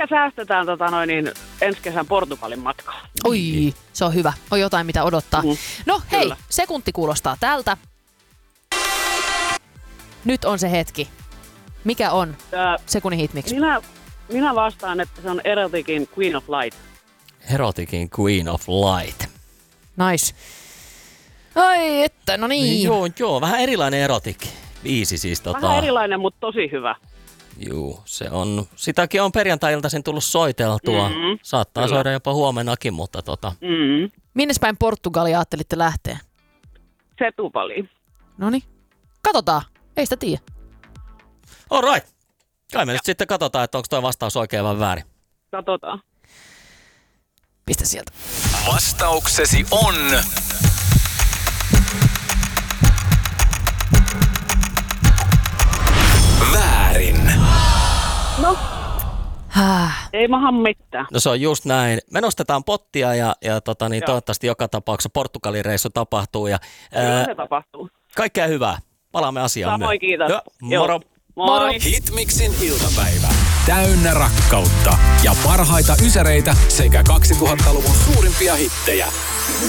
ehkä säästetään ensi kesän Portugalin matkaa. Oi, se on hyvä. On jotain, mitä odottaa. No hei, Kyllä. sekunti kuulostaa tältä. Nyt on se hetki. Mikä on sekunnin hitmiksi? Minä vastaan, että se on Eroticin Queen of Light. Eroticin Queen of Light. Nice. Ai että, no niin. Joo, vähän erilainen erotik. Biisi siis Vähän erilainen, mutta tosi hyvä. Juu, se on. Sitäkin on perjantai-iltaisin tullut soiteltua. Saattaa Kyllä. soida jopa huomenakin, mutta Minnes päin Portugalia ajattelitte lähteä? Setupaliin. Noniin. Katsotaan. Ei sitä tiedä. all right. Kai me nyt sitten katsotaan, että onko tuo vastaus oikein vai väärin. Katsotaan. Pistä sieltä. Vastauksesi on... väärin. No, ei maha mitään. No se on just näin. Me nostetaan pottia ja toivottavasti joka tapauksessa Portugalin reissu tapahtuu. Ja, Kyllä se tapahtuu. kaikkea hyvää. Palaamme asiaan Samoin, kiitos. Joo, moro. Moi. Hitmixin iltapäivä. Täynnä rakkautta ja parhaita ysäreitä sekä 2000-luvun suurimpia hittejä.